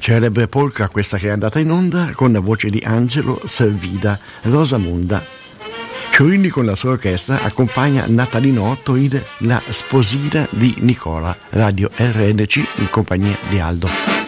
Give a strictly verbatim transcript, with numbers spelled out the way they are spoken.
Celebre polka questa che è andata in onda con la voce di Angelo Servida, Rosamunda. Fiorini con la sua orchestra accompagna Natalino Otto in La sposina di Nicola, Radio R N C in compagnia di Aldo.